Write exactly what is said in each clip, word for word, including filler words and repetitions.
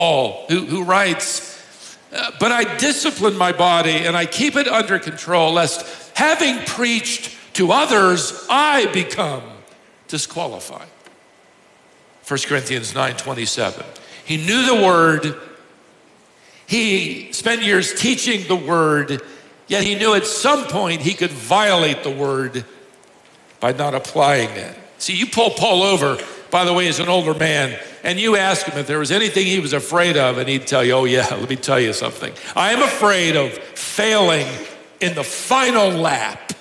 Paul, who, who writes, uh, but I discipline my body and I keep it under control, lest having preached to others, I become disqualified. First Corinthians nine twenty-seven. He knew the word. He spent years teaching the word, yet he knew at some point he could violate the word by not applying it. See, you pull Paul over, by the way, as an older man, and you ask him if there was anything he was afraid of, and he'd tell you, oh yeah, let me tell you something. I am afraid of failing in the final lap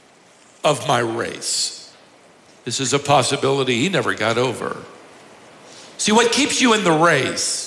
of my race. This is a possibility he never got over. See, what keeps you in the race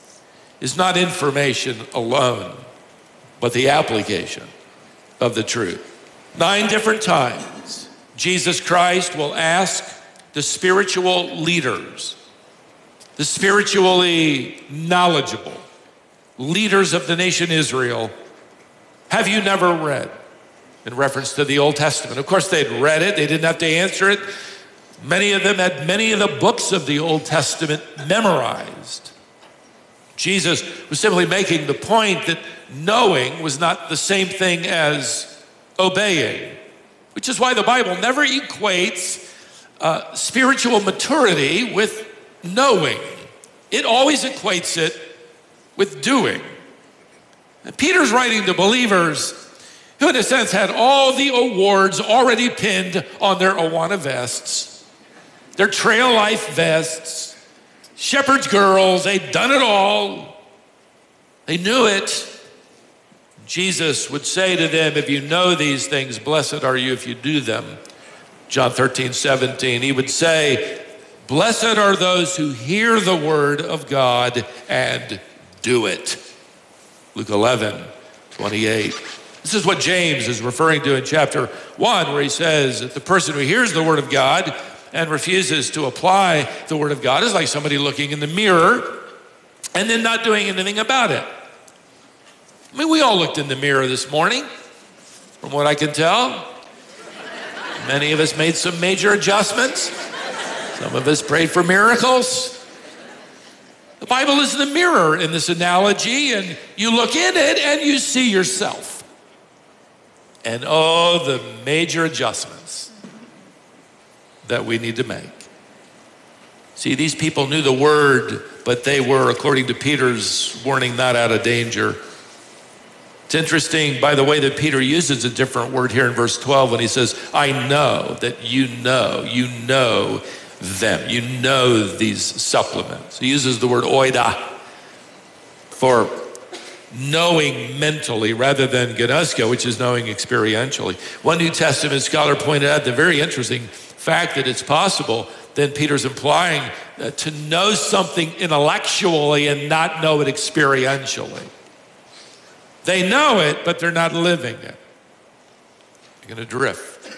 is not information alone, but the application of the truth. Nine different times, Jesus Christ will ask the spiritual leaders, the spiritually knowledgeable leaders of the nation Israel, have you never read? In reference to the Old Testament. Of course, they'd read it. They didn't have to answer it. Many of them had many of the books of the Old Testament memorized. Jesus was simply making the point that knowing was not the same thing as obeying, which is why the Bible never equates uh, spiritual maturity with knowing. It always equates it with doing. And Peter's writing to believers who in a sense had all the awards already pinned on their Awana vests, their Trail Life vests, shepherd's girls, they'd done it all. They knew it. Jesus would say to them, if you know these things, blessed are you if you do them. John thirteen, seventeen, he would say, blessed are those who hear the word of God and do it. Luke eleven, twenty-eight. This is what James is referring to in chapter one, where he says that the person who hears the word of God and refuses to apply the word of God is like somebody looking in the mirror and then not doing anything about it. I mean, we all looked in the mirror this morning, from what I can tell. Many of us made some major adjustments. Some of us prayed for miracles. The Bible is the mirror in this analogy, and you look in it and you see yourself. And oh, the major adjustments that we need to make. See, these people knew the word, but they were, according to Peter's warning, not out of danger. It's interesting, by the way, that Peter uses a different word here in verse twelve when he says, I know that you know, you know them. You know these supplements. He uses the word oida for knowing mentally rather than gnosko, which is knowing experientially. One New Testament scholar pointed out the very interesting fact that it's possible, then Peter's implying uh, to know something intellectually and not know it experientially. They know it, but they're not living it. They're going to drift.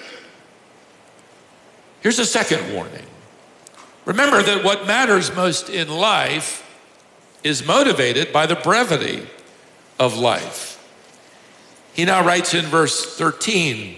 Here's a second warning. Remember that what matters most in life is motivated by the brevity of life. He now writes in verse thirteen,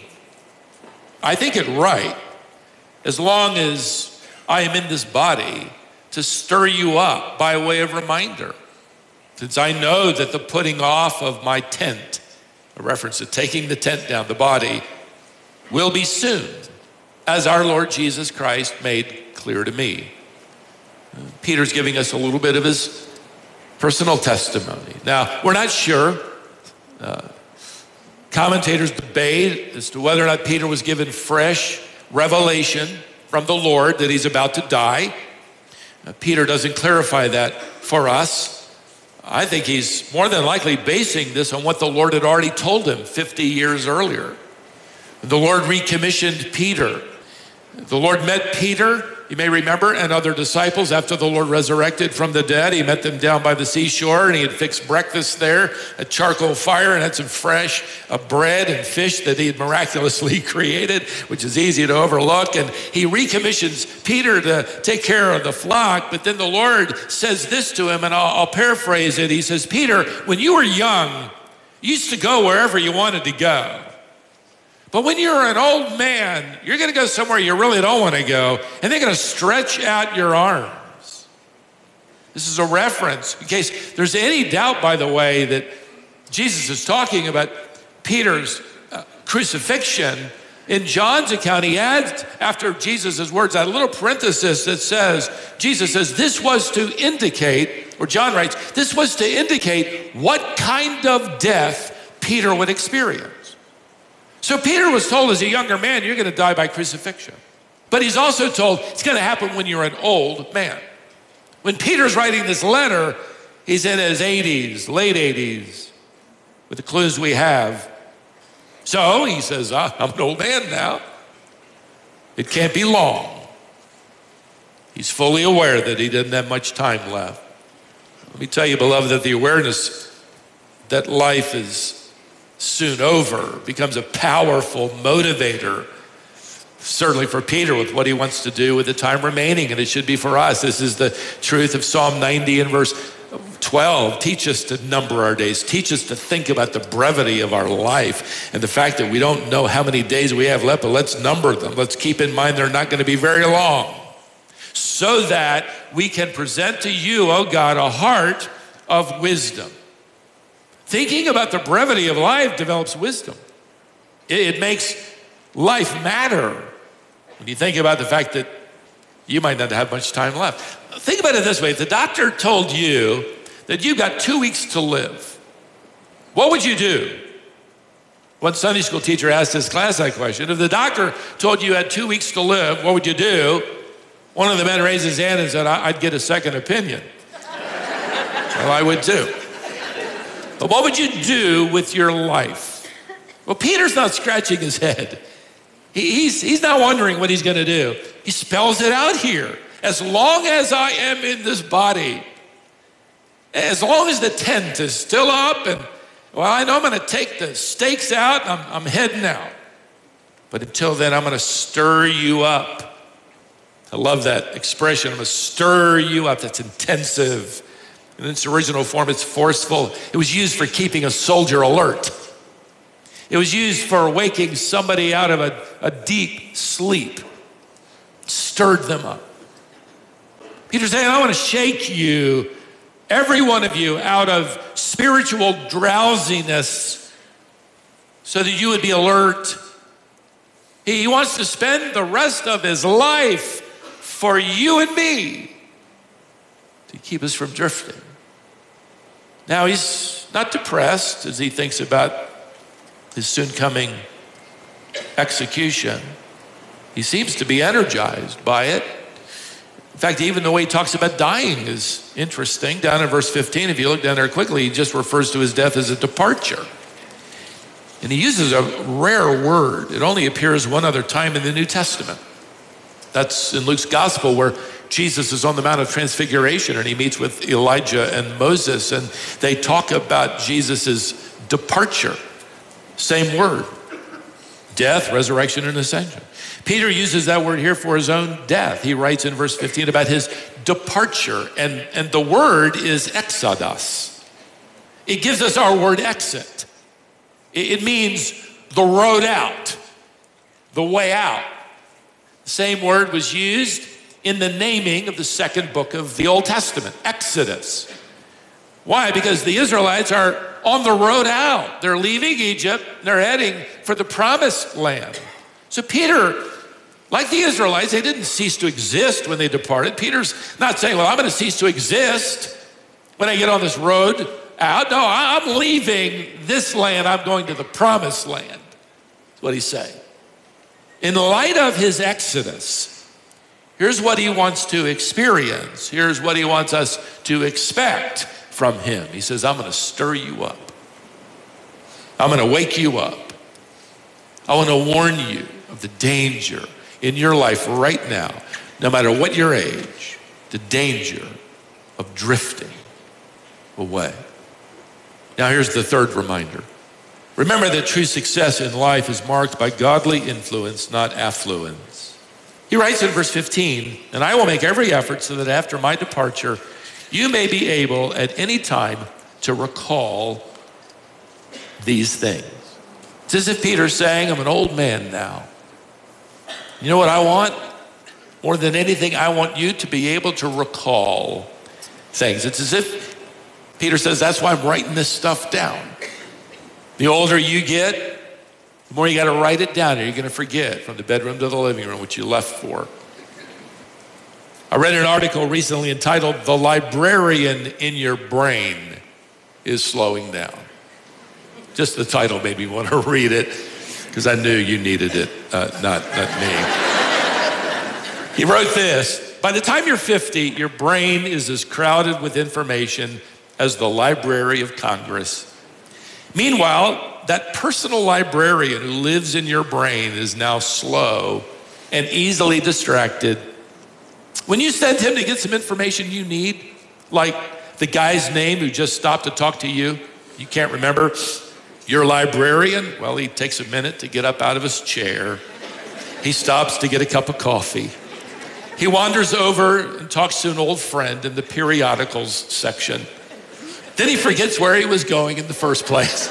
I think it right, as long as I am in this body, to stir you up by way of reminder, since I know that the putting off of my tent, a reference to taking the tent down, the body, will be soon, as our Lord Jesus Christ made clear to me. Peter's giving us a little bit of his personal testimony. Now, we're not sure. Uh, commentators debate as to whether or not Peter was given fresh revelation from the Lord that he's about to die. Uh, Peter doesn't clarify that for us. I think he's more than likely basing this on what the Lord had already told him fifty years earlier. The Lord recommissioned Peter. The Lord met Peter, you may remember, and other disciples after the Lord resurrected from the dead. He met them down by the seashore, and he had fixed breakfast there, a charcoal fire, and had some fresh uh, bread and fish that he had miraculously created, which is easy to overlook. And he recommissions Peter to take care of the flock, but then the Lord says this to him, and I'll, I'll paraphrase it. He says, Peter, when you were young, you used to go wherever you wanted to go. But when you're an old man, you're going to go somewhere you really don't want to go, and they're going to stretch out your arms. This is a reference. In case there's any doubt, by the way, that Jesus is talking about Peter's uh, crucifixion, in John's account, he adds, after Jesus' words, a little parenthesis that says, Jesus says, this was to indicate, or John writes, this was to indicate what kind of death Peter would experience. So Peter was told as a younger man, you're going to die by crucifixion. But he's also told it's going to happen when you're an old man. When Peter's writing this letter, he's in his eighties, late eighties, with the clues we have. So he says, I'm an old man now. It can't be long. He's fully aware that he doesn't have much time left. Let me tell you, beloved, that the awareness that life is soon over becomes a powerful motivator, certainly for Peter with what he wants to do with the time remaining, and it should be for us. This is the truth of Psalm ninety and verse twelve. Teach us to number our days. Teach us to think about the brevity of our life and the fact that we don't know how many days we have left, but let's number them. Let's keep in mind they're not going to be very long, so that we can present to you, oh God, a heart of wisdom. Thinking about the brevity of life develops wisdom. It, it makes life matter. When you think about the fact that you might not have much time left. Think about it this way. If the doctor told you that you've got two weeks to live, what would you do? One Sunday school teacher asked his class that question. If the doctor told you you had two weeks to live, what would you do? One of the men raised his hand and said, I'd get a second opinion. Well, I would too. But what would you do with your life? Well, Peter's not scratching his head. He's, he's not wondering what he's going to do. He spells it out here. As long as I am in this body, as long as the tent is still up, and well, I know I'm going to take the stakes out, and I'm, I'm heading out. But until then, I'm going to stir you up. I love that expression. I'm going to stir you up. That's intensive. In its original form, it's forceful. It was used for keeping a soldier alert. It was used for waking somebody out of a, a deep sleep. Stirred them up. Peter's saying, I want to shake you, every one of you, out of spiritual drowsiness so that you would be alert. He wants to spend the rest of his life for you and me to keep us from drifting. Now, he's not depressed as he thinks about his soon coming execution. He seems to be energized by it. In fact, even the way he talks about dying is interesting. Down in verse fifteen, if you look down there quickly, he just refers to his death as a departure. And he uses a rare word. It only appears one other time in the New Testament. That's in Luke's gospel, where Jesus is on the Mount of Transfiguration and he meets with Elijah and Moses, and they talk about Jesus's departure. Same word. Death, resurrection, and ascension. Peter uses that word here for his own death. He writes in verse fifteen about his departure, and, and the word is exodus. It gives us our word exit. It, it means the road out, the way out. The same word was used in the naming of the second book of the Old Testament, Exodus. Why? Because the Israelites are on the road out. They're leaving Egypt. They're heading for the promised land. So Peter, like the Israelites, they didn't cease to exist when they departed. Peter's not saying, well, I'm going to cease to exist when I get on this road out. No, I'm leaving this land. I'm going to the promised land. That's what he's saying. In light of his exodus, here's what he wants to experience. Here's what he wants us to expect from him. He says, I'm going to stir you up. I'm going to wake you up. I want to warn you of the danger in your life right now, no matter what your age, the danger of drifting away. Now here's the third reminder. Remember that true success in life is marked by godly influence, not affluence. He writes in verse fifteen, and I will make every effort so that after my departure, you may be able at any time to recall these things. It's as if Peter's saying, I'm an old man now. You know what I want? More than anything, I want you to be able to recall things. It's as if Peter says, that's why I'm writing this stuff down. The older you get, the more you got to write it down, or you're going to forget from the bedroom to the living room what you left for. I read an article recently entitled, "The Librarian in Your Brain is Slowing Down." Just the title made me want to read it, because I knew you needed it, uh, not, not me. He wrote this: by the time you're fifty, your brain is as crowded with information as the Library of Congress. Meanwhile, that personal librarian who lives in your brain is now slow and easily distracted. When you send him to get some information you need, like the guy's name who just stopped to talk to you, you can't remember, your librarian, well, he takes a minute to get up out of his chair. He stops to get a cup of coffee. He wanders over and talks to an old friend in the periodicals section. Then he forgets where he was going in the first place.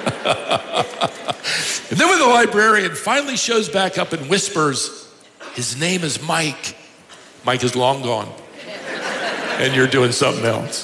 And then when the librarian finally shows back up and whispers, his name is Mike, Mike is long gone, and you're doing something else.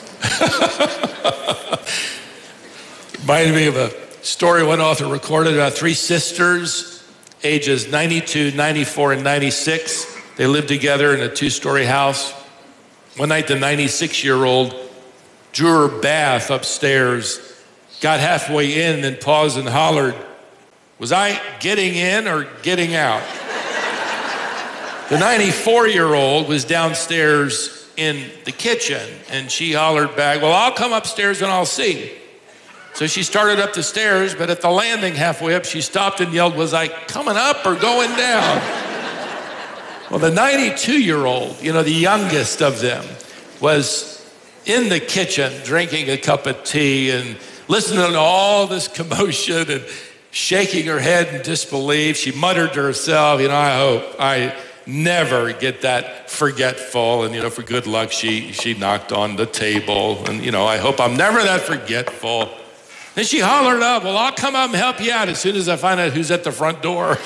Reminded me of a story one author recorded about three sisters, ages ninety-two, ninety-four, and ninety-six. They lived together in a two-story house. One night, the ninety-six-year-old drew her bath upstairs, got halfway in, then paused and hollered, "Was I getting in or getting out?" The ninety-four-year-old was downstairs in the kitchen, and she hollered back, "Well, I'll come upstairs and I'll see." So she started up the stairs, but at the landing halfway up, she stopped and yelled, "Was I coming up or going down?" Well, the ninety-two-year-old, you know, the youngest of them, was in the kitchen drinking a cup of tea and listening to all this commotion and shaking her head in disbelief. She muttered to herself, you know, I hope I never get that forgetful. And, you know, for good luck, she, she knocked on the table. And, you know, I hope I'm never that forgetful. Then she hollered up, "Well, I'll come up and help you out as soon as I find out who's at the front door."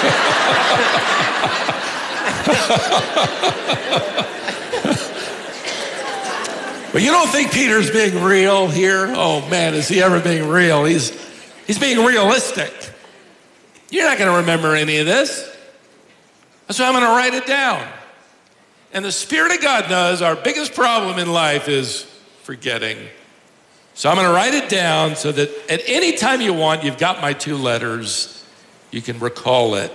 But you don't think Peter's being real here? Oh man, is he ever being real? He's, he's being realistic. You're not going to remember any of this. That's why I'm going to write it down. And the Spirit of God knows our biggest problem in life is forgetting. So I'm going to write it down so that at any time you want, you've got my two letters. You can recall it.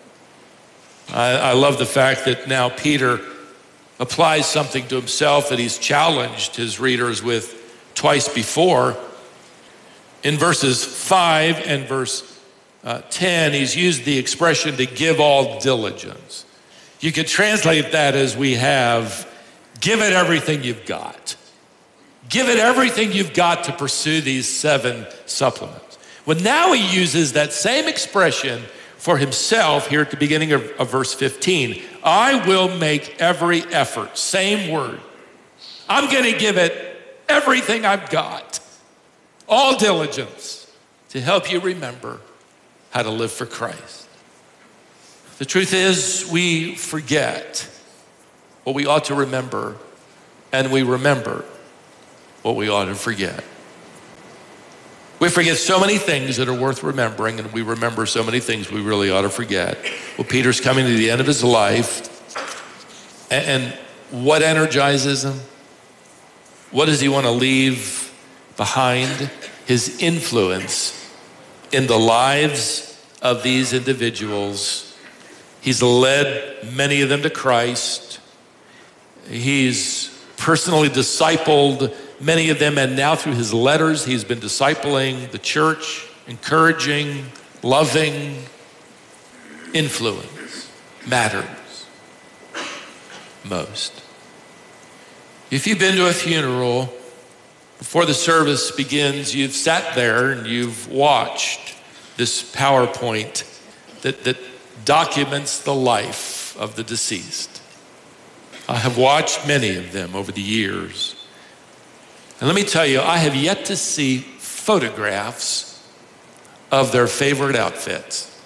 I, I love the fact that now Peter applies something to himself that he's challenged his readers with twice before. In verses five and verse uh, ten, he's used the expression to give all diligence. You could translate that as we have, give it everything you've got. Give it everything you've got to pursue these seven supplements. Well, now he uses that same expression for himself here at the beginning of, of verse fifteen. I will make every effort, same word. I'm going to give it everything I've got, all diligence, to help you remember how to live for Christ. The truth is, we forget what we ought to remember, and we remember what we ought to forget. We forget so many things that are worth remembering, and we remember so many things we really ought to forget. Well, Peter's coming to the end of his life, and, and what energizes him? What does he want to leave behind? His influence in the lives of these individuals. He's led many of them to Christ. He's personally discipled many of them, and now through his letters, he's been discipling the church, encouraging, loving. Influence matters most. If you've been to a funeral, before the service begins, you've sat there and you've watched this PowerPoint that, that documents the life of the deceased. I have watched many of them over the years. And let me tell you, I have yet to see photographs of their favorite outfits,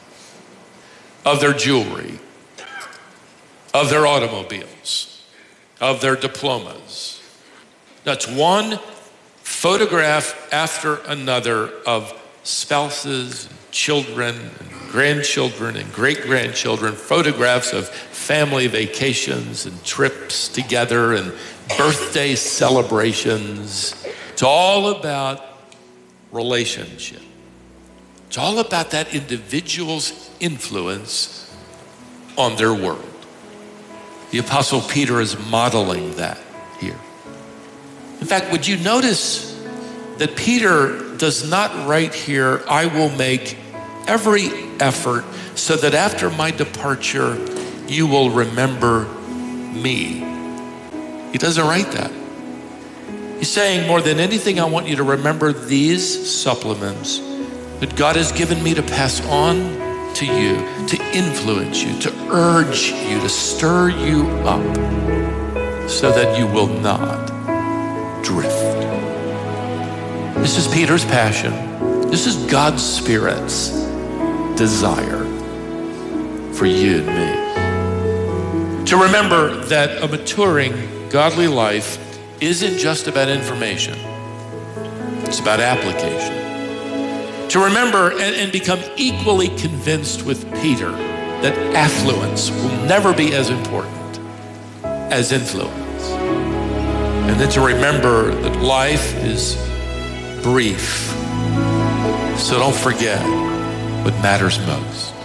of their jewelry, of their automobiles, of their diplomas, That's one photograph after another of spouses, children, and grandchildren, and great-grandchildren, photographs of family vacations and trips together and birthday celebrations. It's all about relationship. It's all about that individual's influence on their world. The Apostle Peter is modeling that here. In fact, would you notice that Peter does not write here, I will make every effort so that after my departure, you will remember me. He doesn't write that. He's saying, more than anything, I want you to remember these supplements that God has given me to pass on to you, to influence you, to urge you, to stir you up so that you will not drift. This is Peter's passion. This is God's Spirit's desire for you and me. To remember that a maturing, godly life isn't just about information. It's about application. To remember and, and become equally convinced with Peter that affluence will never be as important as influence. And then to remember that life is brief. So don't forget what matters most.